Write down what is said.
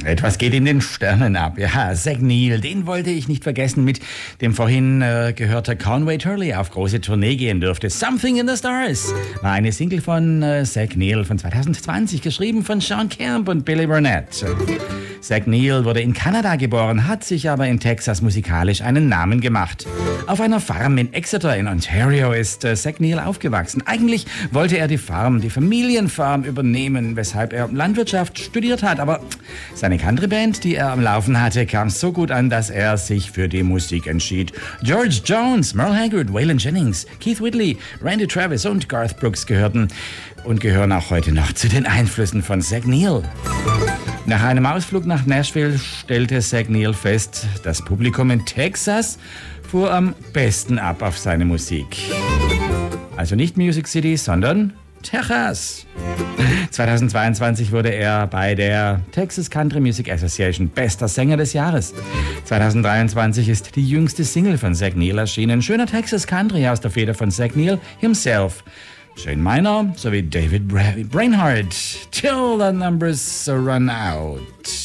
Etwas geht in den Sternen ab. Ja, Zac Neil, den wollte ich nicht vergessen, mit dem vorhin gehörte Conway Turley auf große Tournee gehen durfte. Something in the Stars war eine Single von Zac Neil von 2020, geschrieben von Sean Kemp und Billy Burnett. Zac Neil wurde in Kanada geboren, hat sich aber in Texas musikalisch einen Namen gemacht. Auf einer Farm in Exeter in Ontario ist Zac Neil aufgewachsen. Eigentlich wollte er die Familienfarm übernehmen, weshalb er Landwirtschaft studiert hat, aber seine Countryband, die er am Laufen hatte, kam so gut an, dass er sich für die Musik entschied. George Jones, Merle Haggard, Waylon Jennings, Keith Whitley, Randy Travis und Garth Brooks gehören auch heute noch zu den Einflüssen von Zac Neil. Nach einem Ausflug nach Nashville stellte Zac Neil fest, das Publikum in Texas fuhr am besten ab auf seine Musik. Also nicht Music City, sondern Texas. 2022 wurde er bei der Texas Country Music Association bester Sänger des Jahres. 2023 ist die jüngste Single von Zac Neil erschienen. Schöner Texas Country aus der Feder von Zac Neil himself. Shane Miner sowie David Brainerd. Till the numbers run out.